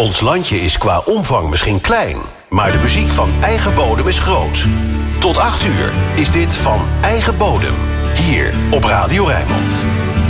Ons landje is qua omvang misschien klein, maar de muziek van Eigen Bodem is groot. Tot 8 uur is dit Van Eigen Bodem, hier op Radio Rijnmond.